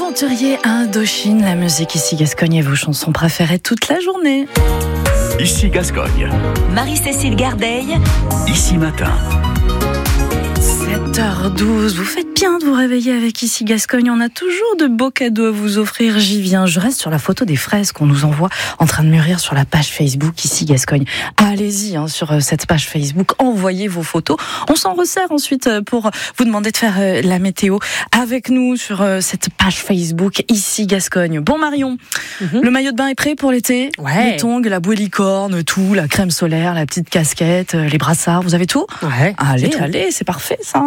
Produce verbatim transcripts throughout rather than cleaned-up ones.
Aventurier Indochine, la musique ici Gascogne et vos chansons préférées toute la journée. Ici Gascogne. Marie-Cécile Gardeil. Ici Matin. sept heures douze, vous faites bien de vous réveiller avec Ici Gascogne. On a toujours de beaux cadeaux à vous offrir. J'y viens. Je reste sur la photo des fraises qu'on nous envoie en train de mûrir sur la page Facebook Ici Gascogne. Allez-y hein, sur cette page Facebook, envoyez vos photos. On s'en resserre ensuite pour vous demander de faire euh, la météo avec nous sur euh, cette page Facebook Ici Gascogne. Bon Marion, mm-hmm. le maillot de bain est prêt pour l'été? Ouais. Les tongs, la bouée licorne, tout, la crème solaire, la petite casquette, les brassards, vous avez tout? Ouais. Allez, allez, c'est parfait ça.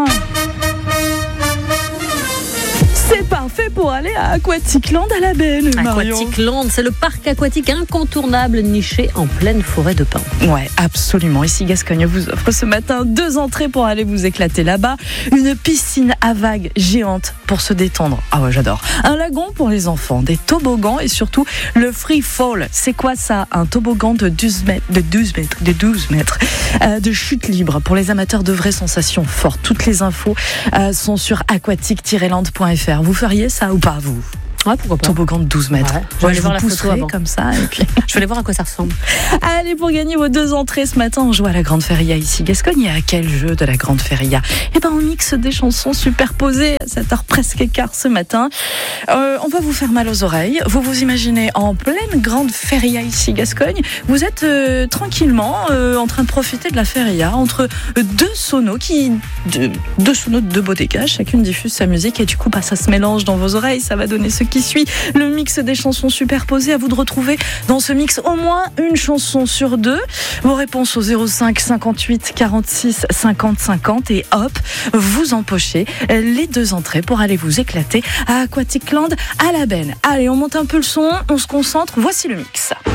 C'est parfait pour aller à Aquaticland à la Benne, Marion. Aquaticland, c'est le parc aquatique incontournable niché en pleine forêt de pins. Ouais, absolument. Ici, Gascogne vous offre ce matin deux entrées pour aller vous éclater là-bas. Une piscine à vagues géante pour se détendre. Ah ouais, j'adore. Un lagon pour les enfants, des toboggans et surtout le free fall. C'est quoi ça? Un toboggan de douze mètres, de douze mètres, de douze mètres, euh, de chute libre pour les amateurs de vraies sensations fortes. Toutes les infos euh, sont sur aquatic tiret land point f r. Vous feriez ça ou pas, vous? Ouais, pourquoi pas. Toboggan de douze mètres. Ouais. Je vais voir vous la photo pousserai avant. comme ça. Et puis... Je vais aller voir à quoi ça ressemble. Allez, pour gagner vos deux entrées ce matin, on joue à la Grande Feria ici Gascogne. Et à quel jeu de la Grande Feria? Eh ben, on mixe des chansons superposées à sept heures presque quart ce matin. Euh, on va vous faire mal aux oreilles. Vous vous imaginez en pleine Grande Feria ici Gascogne. Vous êtes euh, tranquillement euh, en train de profiter de la Feria entre deux sonos qui, deux, deux sonos de deux bodegas. Chacune diffuse sa musique et du coup, bah, ça se mélange dans vos oreilles. Ça va donner ce qui suit. Le mix des chansons superposées. À vous de retrouver dans ce mix au moins une chanson sur deux. Vos réponses au zéro cinq cinquante-huit quarante-six cinquante cinquante et hop, vous empochez les deux entrées pour aller vous éclater à Aquaticland à la Benne. Allez, on monte un peu le son, on se concentre. Voici le mix.